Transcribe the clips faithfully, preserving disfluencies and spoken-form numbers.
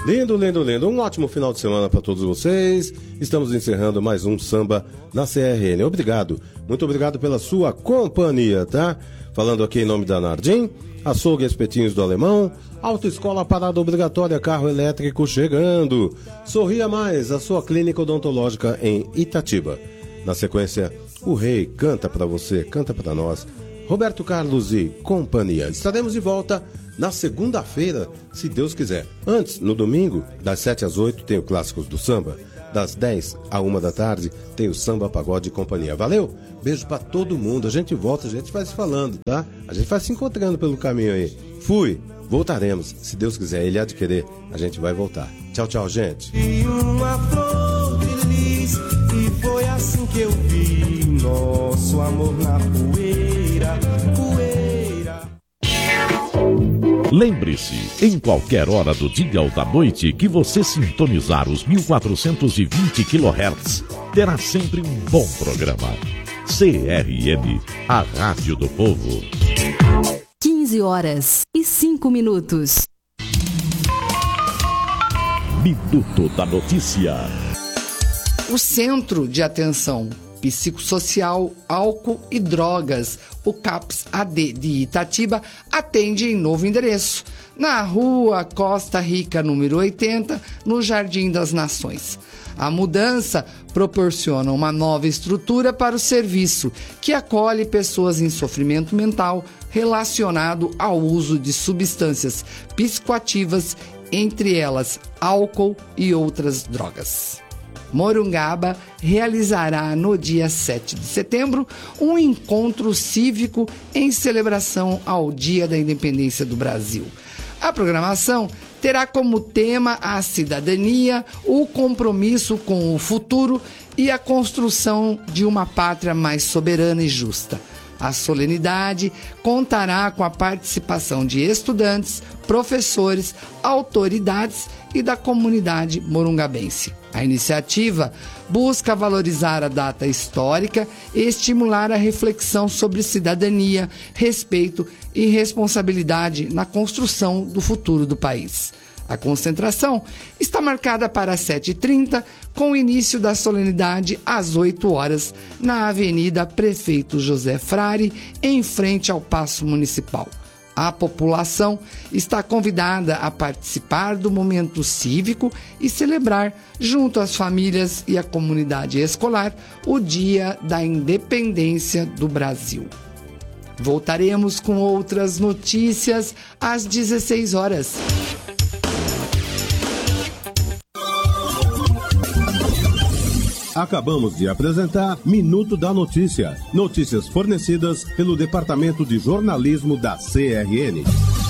Lindo, lindo, lindo. Um ótimo final de semana para todos vocês. Estamos encerrando mais um Samba na C R N. Obrigado, muito obrigado pela sua companhia, tá? Falando aqui em nome da Nardim, Açougue Espetinhos do Alemão, Autoescola Parada Obrigatória Carro Elétrico chegando. Sorria Mais, a sua clínica odontológica em Itatiba. Na sequência, o Rei canta para você, canta para nós. Roberto Carlos e companhia. Estaremos de volta na segunda-feira, se Deus quiser. Antes, no domingo, das sete às oito, tem o Clássicos do Samba. Das dez à uma da tarde, tem o Samba, Pagode e Companhia. Valeu? Beijo pra todo mundo. A gente volta, a gente vai se falando, tá? A gente vai se encontrando pelo caminho aí. Fui. Voltaremos. Se Deus quiser, Ele há de querer, a gente vai voltar. Tchau, tchau, gente. E uma flor feliz, e foi assim que eu vi nosso amor na poeira, poeira. Lembre-se, em qualquer hora do dia ou da noite que você sintonizar os mil quatrocentos e vinte quilohertz, terá sempre um bom programa. C R N, a Rádio do Povo. quinze horas e cinco minutos. Minuto da Notícia. O Centro de Atenção Psicossocial, Álcool e Drogas, o CAPS A D de Itatiba, atende em novo endereço, na Rua Costa Rica, número oitenta, no Jardim das Nações. A mudança proporciona uma nova estrutura para o serviço, que acolhe pessoas em sofrimento mental relacionado ao uso de substâncias psicoativas, entre elas álcool e outras drogas. Morungaba realizará no dia sete de setembro um encontro cívico em celebração ao Dia da Independência do Brasil. A programação terá como tema a cidadania, o compromisso com o futuro e a construção de uma pátria mais soberana e justa. A solenidade contará com a participação de estudantes, professores, autoridades e da comunidade morungabense. A iniciativa busca valorizar a data histórica e estimular a reflexão sobre cidadania, respeito e responsabilidade na construção do futuro do país. A concentração está marcada para sete e trinta, com o início da solenidade às oito horas, na Avenida Prefeito José Frare, em frente ao Paço Municipal. A população está convidada a participar do momento cívico e celebrar, junto às famílias e à comunidade escolar, o Dia da Independência do Brasil. Voltaremos com outras notícias às dezesseis horas. Acabamos de apresentar Minuto da Notícia. Notícias fornecidas pelo Departamento de Jornalismo da C R N.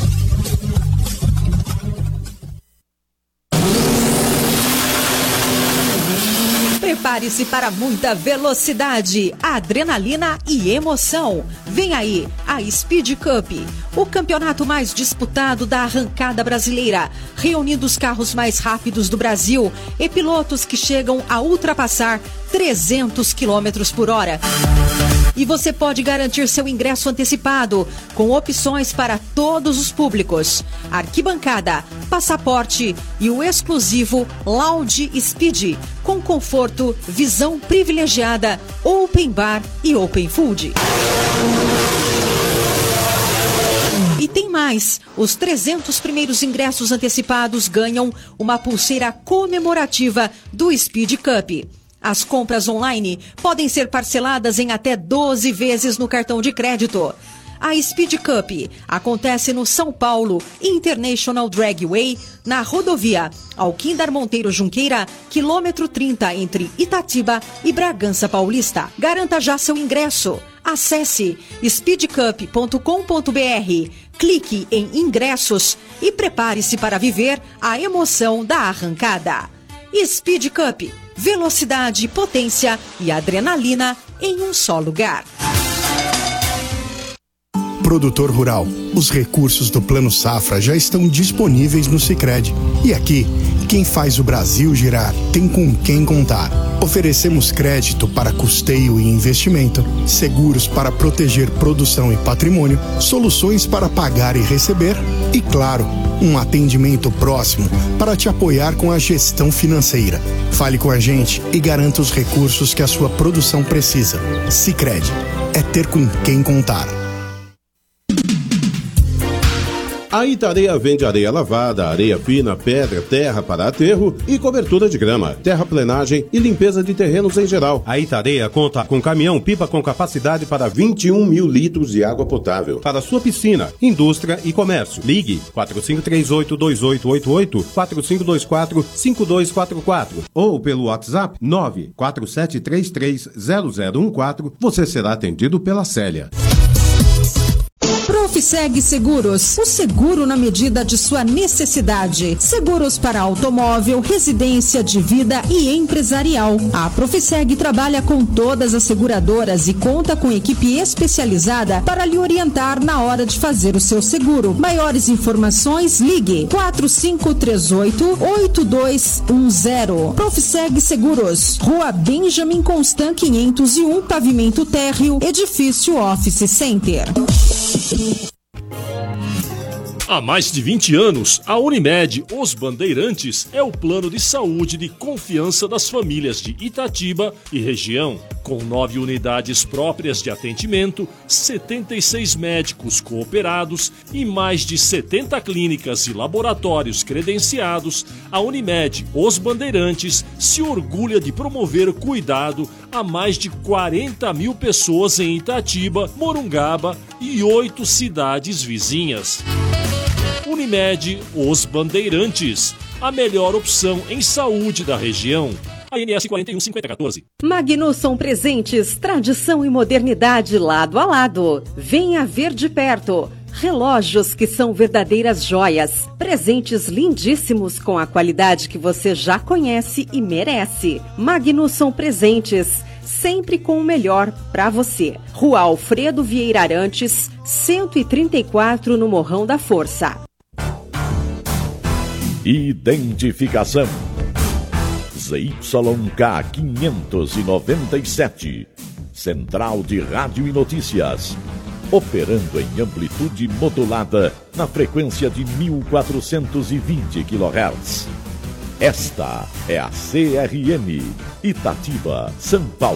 Prepare-se para muita velocidade, adrenalina e emoção. Vem aí a Speed Cup, o campeonato mais disputado da arrancada brasileira, reunindo os carros mais rápidos do Brasil e pilotos que chegam a ultrapassar trezentos quilômetros por hora. E você pode garantir seu ingresso antecipado, com opções para todos os públicos: arquibancada, passaporte e o exclusivo Lounge Speed, com conforto, visão privilegiada, open bar e open food. E tem mais, os trezentos primeiros ingressos antecipados ganham uma pulseira comemorativa do Speed Cup. As compras online podem ser parceladas em até doze vezes no cartão de crédito. A Speed Cup acontece no São Paulo International Dragway, na rodovia Alquindar Monteiro Junqueira, quilômetro trinta, entre Itatiba e Bragança Paulista. Garanta já seu ingresso. Acesse speed cup ponto com ponto b r, clique em ingressos e prepare-se para viver a emoção da arrancada. Speed Cup, velocidade, potência e adrenalina em um só lugar. produtor rural, os recursos do Plano Safra já estão disponíveis no Sicredi. E aqui, quem faz o Brasil girar tem com quem contar. Oferecemos crédito para custeio e investimento, seguros para proteger produção e patrimônio, soluções para pagar e receber e, claro, um atendimento próximo para te apoiar com a gestão financeira. Fale com a gente e garanta os recursos que a sua produção precisa. Sicredi, é ter com quem contar. A Itareia vende areia lavada, areia fina, pedra, terra para aterro e cobertura de grama, terraplenagem e limpeza de terrenos em geral. A Itareia conta com caminhão-pipa com capacidade para vinte e um mil litros de água potável. Para sua piscina, indústria e comércio. Ligue quatro cinco três oito, dois oito oito oito, quatro cinco dois quatro, cinco dois quatro quatro ou pelo WhatsApp nove quatro sete três três zero zero um quatro. Você será atendido pela Célia. Profiseg Seguros, o seguro na medida de sua necessidade. Seguros para automóvel, residência, de vida e empresarial. A Profiseg trabalha com todas as seguradoras e conta com equipe especializada para lhe orientar na hora de fazer o seu seguro. Maiores informações, ligue quatro cinco três oito, oito dois um zero. Profiseg Seguros, Rua Benjamin Constant quinhentos e um, pavimento térreo, edifício Office Center. Há mais de vinte anos, a Unimed Os Bandeirantes é o plano de saúde de confiança das famílias de Itatiba e região. Com nove unidades próprias de atendimento, setenta e seis médicos cooperados e mais de setenta clínicas e laboratórios credenciados, a Unimed Os Bandeirantes se orgulha de promover cuidado a mais de quarenta mil pessoas em Itatiba, Morungaba e oito cidades vizinhas. Unimed Os Bandeirantes, a melhor opção em saúde da região. A N S quarenta e um cinquenta quatorze. Magnusson Presentes, tradição e modernidade lado a lado. Venha ver de perto. Relógios que são verdadeiras joias. Presentes lindíssimos com a qualidade que você já conhece e merece. Magnusson Presentes, sempre com o melhor para você. Rua Alfredo Vieira Arantes, cento e trinta e quatro, no Morrão da Força. Identificação Z Y K quinhentos e noventa e sete, Central de Rádio e Notícias, operando em amplitude modulada na frequência de mil quatrocentos e vinte quilohertz. Esta é a C R M Itatiba, São Paulo.